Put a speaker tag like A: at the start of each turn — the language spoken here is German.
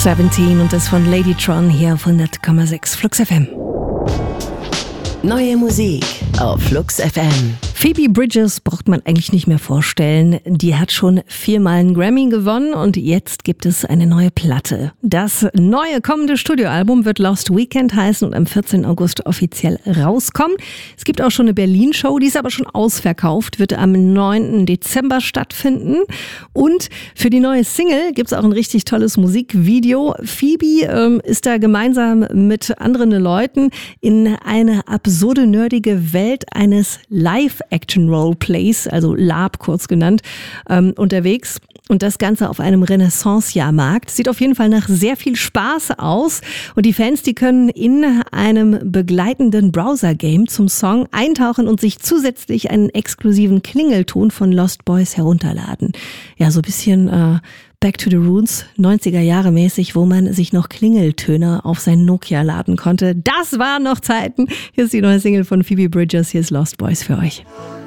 A: 17 und das von Ladytron hier auf 100,6 Flux FM.
B: Neue Musik auf Flux FM.
A: Phoebe Bridgers braucht man eigentlich nicht mehr vorstellen. Die hat schon 4-mal einen Grammy gewonnen und jetzt gibt es eine neue Platte. Das neue kommende Studioalbum wird Lost Weekend heißen und am 14. August offiziell rauskommen. Es gibt auch schon eine Berlin-Show, die ist aber schon ausverkauft, wird am 9. Dezember stattfinden. Und für die neue Single gibt es auch ein richtig tolles Musikvideo. Phoebe ist da gemeinsam mit anderen Leuten in eine absurde, nerdige Welt eines Live-Action-Roleplays, also LARP kurz genannt, unterwegs. Und das Ganze auf einem Renaissance-Jahrmarkt. Sieht auf jeden Fall nach sehr viel Spaß aus. Und die Fans, die können in einem begleitenden Browser-Game zum Song eintauchen und sich zusätzlich einen exklusiven Klingelton von Lost Boys herunterladen. Ja, so ein bisschen Back to the Roots, 90er Jahre mäßig, wo man sich noch Klingeltöne auf sein Nokia laden konnte. Das waren noch Zeiten. Hier ist die neue Single von Phoebe Bridgers. Hier ist Lost Boys für euch.